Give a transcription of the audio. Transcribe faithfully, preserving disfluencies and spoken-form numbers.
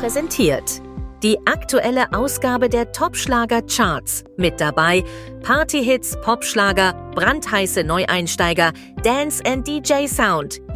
präsentiert die aktuelle Ausgabe der Top-Schlager-Charts. Mit dabei Partyhits, Popschlager, brandheiße Neueinsteiger, Dance and D J Sound.